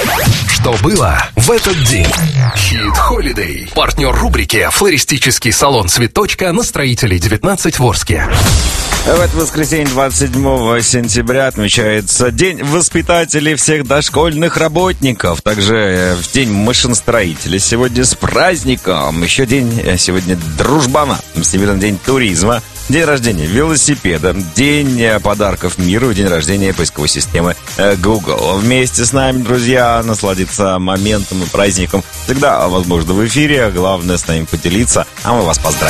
Что было в этот день? Hit Holiday. Партнер рубрики «Флористический салон «Цветочка» на Строителей 19 в Орске. В это воскресенье, 27 сентября, отмечается День воспитателей всех дошкольных работников. Также в День машиностроителя сегодня с праздником. Еще день сегодня дружбана, Всемирный день туризма. День рождения велосипеда, день подарков миру, день рождения поисковой системы Google. Вместе с нами, друзья, насладиться моментом и праздником всегда возможно в эфире. Главное с нами поделиться, а мы вас поздравим.